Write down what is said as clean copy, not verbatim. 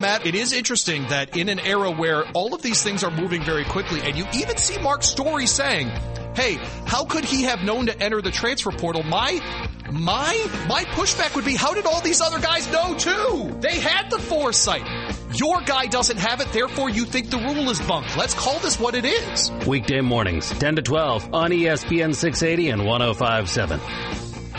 Matt, it is interesting that in an era where all of these things are moving very quickly, and you even see Mark Story saying, hey, how could he have known to enter the transfer portal? My pushback would be, how did all these other guys know too? They had the foresight. Your guy doesn't have it, therefore you think the rule is bunked. Let's call this what it is. Weekday mornings, 10 to 12 on ESPN 680 and 105.7.